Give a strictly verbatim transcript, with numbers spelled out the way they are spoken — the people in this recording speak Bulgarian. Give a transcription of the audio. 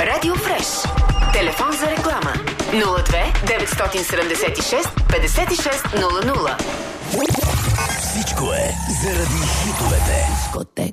Радио Фреш. Телефон за реклама нула две деветстотин седемдесет и шест петдесет и шест нула нула. Всичко е заради хитовете.